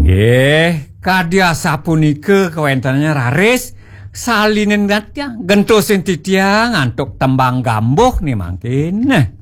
Nggih, kadya sapunika kawentennya raris salinen ngatya gentosin didiang ngantuk tembang gambuh nih mangkin.